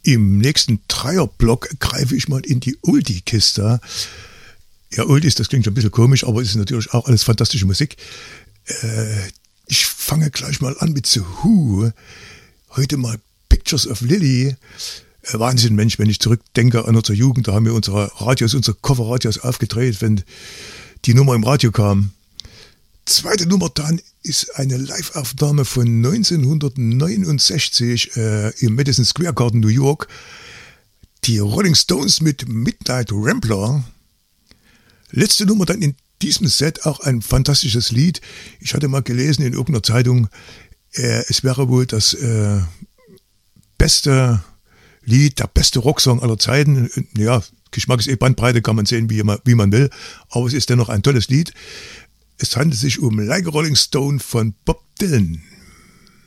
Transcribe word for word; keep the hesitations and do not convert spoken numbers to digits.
Im nächsten Dreierblock greife ich mal in die Oldie-Kiste. Ja, Oldies, das klingt schon ein bisschen komisch, aber es ist natürlich auch alles fantastische Musik. Äh, ich fange gleich mal an mit The Who. Heute mal Pictures of Lily. Äh, Wahnsinn, Mensch, wenn ich zurückdenke an unsere Jugend, da haben wir unsere Radios, unsere Coverradios aufgedreht, wenn die Nummer im Radio kam. Zweite Nummer dann ist eine Live-Aufnahme von neunzehnhundertneunundsechzig äh, im Madison Square Garden, New York. Die Rolling Stones mit Midnight Rambler. Letzte Nummer dann in diesem Set auch ein fantastisches Lied. Ich hatte mal gelesen in irgendeiner Zeitung, äh, es wäre wohl das äh, beste Lied, der beste Rocksong aller Zeiten. Ja, Geschmack ist eh Bandbreite, kann man sehen, wie man, wie man will. Aber es ist dennoch ein tolles Lied. Es handelt sich um Like a Rolling Stone von Bob Dylan.